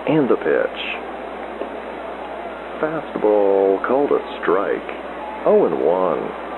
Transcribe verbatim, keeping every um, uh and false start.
And the pitch. Fastball called a strike. oh and one.